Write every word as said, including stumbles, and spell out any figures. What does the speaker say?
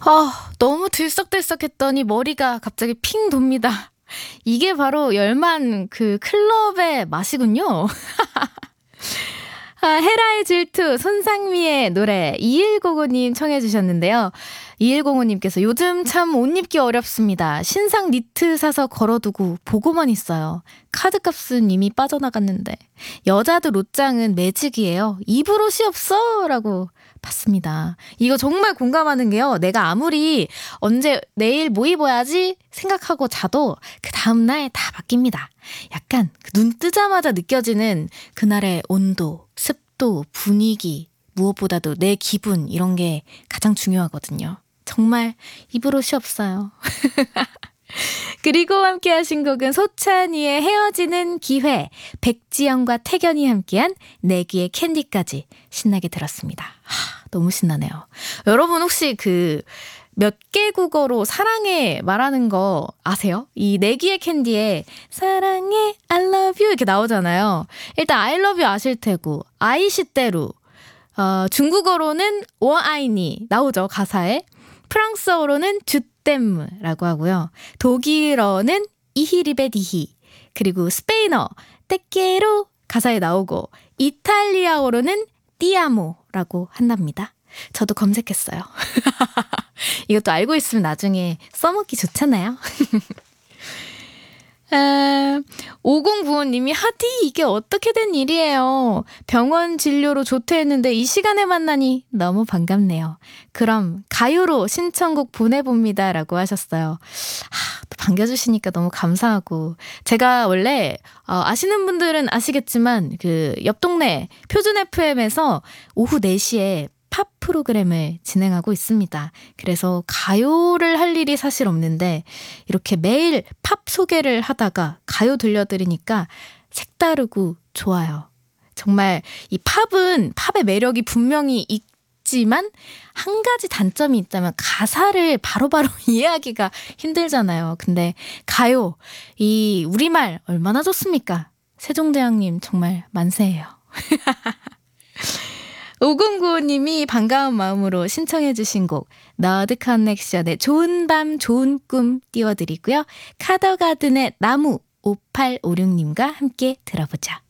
아, 너무 들썩들썩했더니 머리가 갑자기 핑 돕니다. 이게 바로 열만 그 클럽의 맛이군요. 아, 헤라의 질투, 손상미의 노래 이일공오님 청해 주셨는데요. 이일공오님께서 요즘 참 옷 입기 어렵습니다. 신상 니트 사서 걸어두고 보고만 있어요. 카드값은 이미 빠져나갔는데 여자들 옷장은 매직이에요. 입을 옷이 없어 라고 봤습니다. 이거 정말 공감하는 게요. 내가 아무리 언제 내일 뭐 입어야지 생각하고 자도 그 다음날 다 바뀝니다. 약간 눈 뜨자마자 느껴지는 그날의 온도, 습도, 분위기, 무엇보다도 내 기분 이런 게 가장 중요하거든요. 정말 입을 옷이 없어요. 그리고 함께 하신 곡은 소찬이의 헤어지는 기회, 백지영과 태견이 함께한 내기의 캔디까지 신나게 들었습니다. 하, 너무 신나네요. 여러분 혹시 그 몇 개 국어로 사랑해 말하는 거 아세요? 이 내기의 캔디에 사랑해, I love you 이렇게 나오잖아요. 일단 I love you 아실 테고 아이시떼루, 어, 중국어로는 워아이니 나오죠, 가사에. 프랑스어로는 주댐라고 하고요. 독일어는 이히리베디히, 그리고 스페인어 떼케로 가사에 나오고 이탈리아어로는 띠아모라고 한답니다. 저도 검색했어요. 이것도 알고 있으면 나중에 써먹기 좋잖아요. 아, 오공구오님이 하디 이게 어떻게 된 일이에요. 병원 진료로 조퇴했는데 이 시간에 만나니 너무 반갑네요. 그럼 가요로 신청곡 보내봅니다 라고 하셨어요. 아, 또 반겨주시니까 너무 감사하고, 제가 원래 어, 아시는 분들은 아시겠지만 그 옆 동네 표준 에프엠에서 오후 네 시에 팝 프로그램을 진행하고 있습니다. 그래서 가요를 할 일이 사실 없는데 이렇게 매일 팝 소개를 하다가 가요 들려드리니까 색다르고 좋아요. 정말 이 팝은 팝의 매력이 분명히 있지만 한 가지 단점이 있다면 가사를 바로바로 이해하기가 힘들잖아요. 근데 가요, 이 우리말 얼마나 좋습니까? 세종대왕님 정말 만세예요. 오공구오님이 반가운 마음으로 신청해 주신 곡 너드 커넥션의 좋은 밤 좋은 꿈 띄워드리고요. 카더가든의 나무 오팔오육님과 함께 들어보자.